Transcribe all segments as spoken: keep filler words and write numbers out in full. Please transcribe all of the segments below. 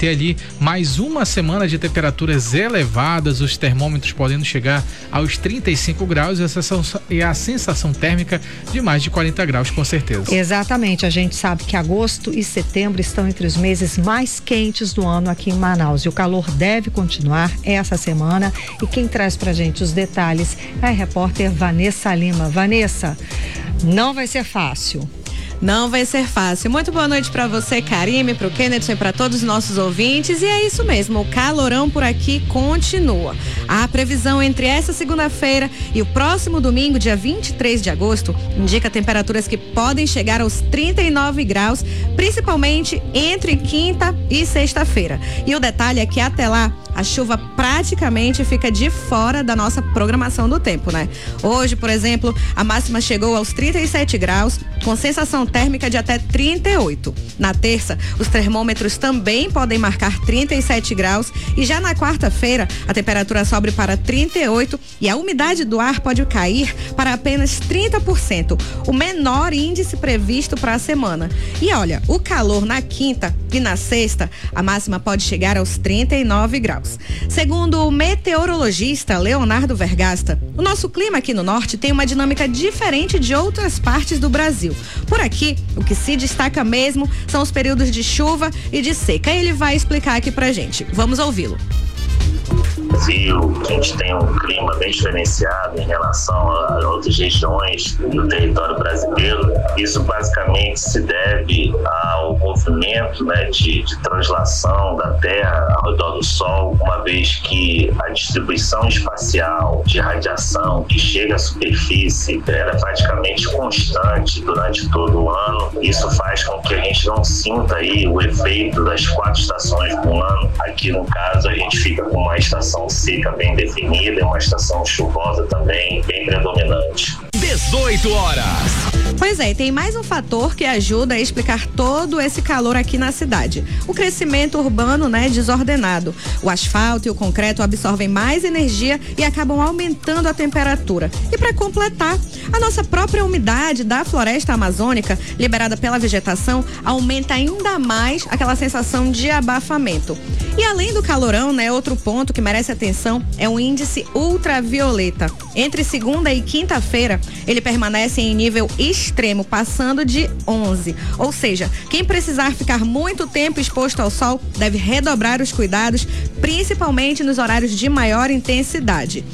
ter ali mais uma semana de temperaturas elevadas, os termômetros podendo chegar aos trinta e cinco graus e a sensação, e a sensação térmica de mais de quarenta graus, com certeza. Exatamente, a gente sabe que agosto e setembro estão entre os meses mais quentes do ano aqui em Manaus e o calor deve continuar essa semana e quem traz pra gente os detalhes é a repórter Vanessa Lima. Vanessa, não vai ser fácil. Não vai ser fácil. Muito boa noite para você, Karime, para o Kennedy e para todos os nossos ouvintes. E é isso mesmo, o calorão por aqui continua. A previsão entre essa segunda-feira e o próximo domingo, dia vinte e três de agosto, indica temperaturas que podem chegar aos trinta e nove graus, principalmente entre quinta e sexta-feira. E o detalhe é que até lá, a chuva praticamente fica de fora da nossa programação do tempo, né? Hoje, por exemplo, a máxima chegou aos trinta e sete graus, com sensação térmica de até trinta e oito. Na terça, os termômetros também podem marcar trinta e sete graus e já na quarta-feira, a temperatura sobe para trinta e oito e a umidade do ar pode cair para apenas trinta por cento, o menor índice previsto para a semana. E olha, o calor na quinta e na sexta, a máxima pode chegar aos trinta e nove graus. Segundo o meteorologista Leonardo Vergasta, o nosso clima aqui no norte tem uma dinâmica diferente de outras partes do Brasil. Por aqui, o que se destaca mesmo são os períodos de chuva e de seca. Ele vai explicar aqui pra gente. Vamos ouvi-lo. Brasil, a gente tem um clima bem diferenciado em relação a outras regiões do território brasileiro. Isso basicamente se deve ao movimento, né, de, de translação da Terra ao redor do Sol, uma vez que a distribuição espacial de radiação que chega à superfície era praticamente constante durante todo o ano. Isso faz com que a gente não sinta aí o efeito das quatro estações do ano. Aqui, no caso, a gente fica com uma estação seca bem definida e uma estação chuvosa também bem predominante. dezoito horas. Pois é, tem mais um fator que ajuda a explicar todo esse calor aqui na cidade. O crescimento urbano, né, desordenado. O asfalto e o concreto absorvem mais energia e acabam aumentando a temperatura. E para completar, a nossa própria umidade da floresta amazônica, liberada pela vegetação, aumenta ainda mais aquela sensação de abafamento. E além do calorão, né, outro ponto que merece atenção é o índice ultravioleta. Entre segunda e quinta-feira, ele permanece em nível extremo, passando de onze. Ou seja, quem precisar ficar muito tempo exposto ao sol deve redobrar os cuidados, principalmente nos horários de maior intensidade.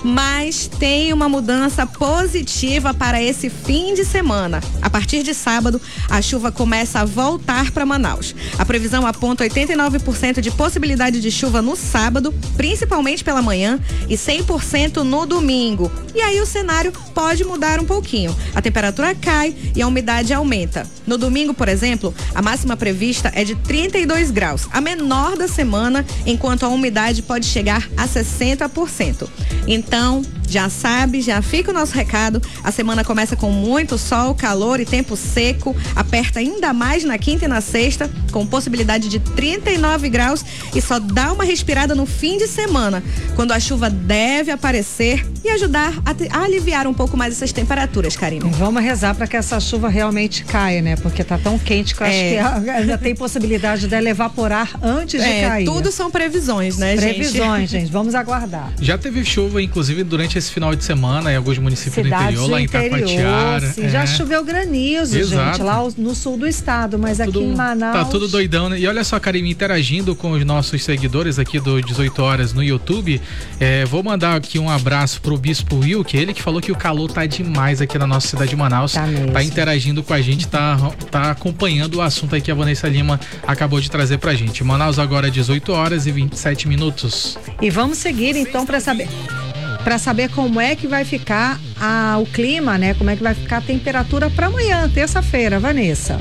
Mas tem uma mudança positiva para esse fim de semana. A partir de sábado, a chuva começa a voltar para Manaus. A previsão aponta oitenta e nove por cento de possibilidade de chuva no sábado, principalmente pela manhã, e cem por cento no domingo. E aí o cenário pode mudar um pouquinho. A temperatura cai e a umidade aumenta. No domingo, por exemplo, a máxima prevista é de trinta e dois graus, a menor da semana, enquanto a umidade pode chegar a sessenta por cento. Então, já sabe, já fica o nosso recado. A semana começa com muito sol, calor e tempo seco. Aperta ainda mais na quinta e na sexta, com possibilidade de trinta e nove graus, e só dá uma respirada no fim de semana, quando a chuva deve aparecer e ajudar a, te, a aliviar um pouco mais essas temperaturas, Karine. Vamos rezar para que essa chuva realmente caia, né? Porque tá tão quente que eu é. acho que ainda tem possibilidade dela evaporar antes é, de cair. Tudo são previsões, né, previsões, gente? Previsões, gente. Vamos aguardar. Já teve chuva, inclusive, durante esse final de semana em alguns municípios Cidades do interior, lá em Taquatiara. Sim, é. Já choveu granizo, Exato. gente, lá no sul do estado, mas tudo, aqui em Manaus... Tá tudo doidão, né? E olha só, Karime, interagindo com os nossos seguidores aqui do dezoito horas no YouTube, é, vou mandar aqui um abraço pro Bispo Will, que é ele que falou que o calor tá demais aqui na nossa cidade de Manaus. Tá mesmo. Tá interagindo com a gente, tá, tá acompanhando o assunto aí que a Vanessa Lima acabou de trazer pra gente. Manaus agora dezoito horas e vinte e sete minutos. E vamos seguir então para saber... para saber como é que vai ficar a, o clima, né? Como é que vai ficar a temperatura para amanhã, terça-feira, Vanessa.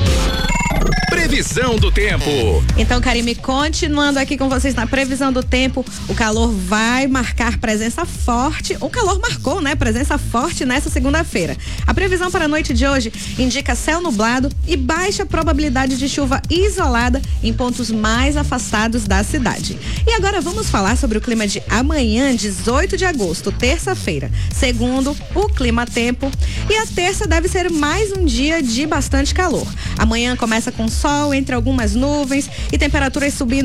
Previsão do tempo. Então, Karime, continuando aqui com vocês na previsão do tempo, o calor vai marcar presença forte. O calor marcou, né? Presença forte nessa segunda-feira. A previsão para a noite de hoje indica céu nublado e baixa probabilidade de chuva isolada em pontos mais afastados da cidade. E agora vamos falar sobre o clima de amanhã, dezoito de agosto, terça-feira. Segundo o Clima Tempo, e a terça deve ser mais um dia de bastante calor. Amanhã começa com sol entre algumas nuvens e temperaturas subindo